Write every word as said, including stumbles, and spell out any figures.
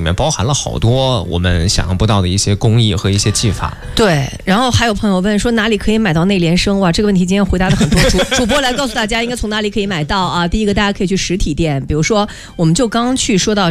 面包含了好多我们想象不到的一些工艺和一些技法。 对，然后还有朋友问说哪里可以买到内联升？哇，这个问题今天回答的很多，主主播来告诉大家应该从哪里可以买到啊？第一个，大家可以去实体店，比如说我们就刚刚去说到。